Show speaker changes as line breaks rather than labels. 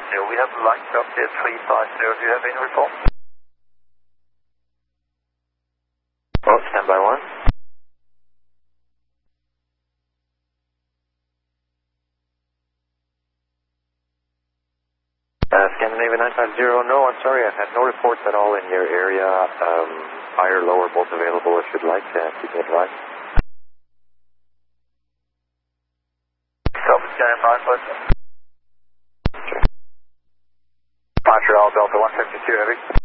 We have lights up there 350. Do you have any report? Oh, standby 1. Scandinavia 950, no, I'm sorry, I've had no reports at all in your area. Higher, lower, both available if you'd like. Keep me advised. Standby, please. Okay. Montreal, Delta 152 Heavy.